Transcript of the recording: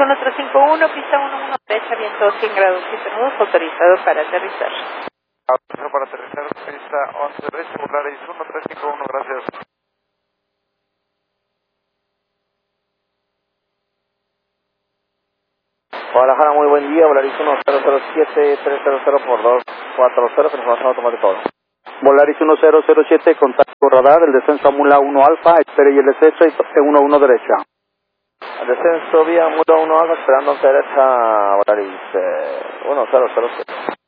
1351, pista 11 derecha, viento 100 grados 7 nudos, autorizado para aterrizar. Autorizado para aterrizar, pista 11 derecha, Volaris 1351, gracias. Guadalajara, muy buen día, Volaris 1007-300 por 240, transformación automática. Volaris 1007, contacto radar, el descenso a Mula 1 Alfa, espere y el descenso y 11 derecha. El descenso vía Mula 1 Alfa, esperando derecha, Volaris 1007.